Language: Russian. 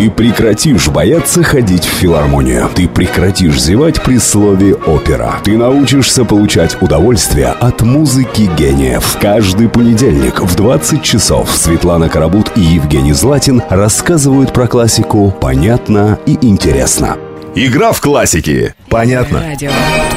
Ты прекратишь бояться ходить в филармонию. Ты прекратишь зевать при слове «опера». Ты научишься получать удовольствие от музыки гениев. Каждый понедельник в 20 часов Светлана Карабут и Евгений Златин рассказывают про классику понятно и интересно. Игра в классики. Понятно.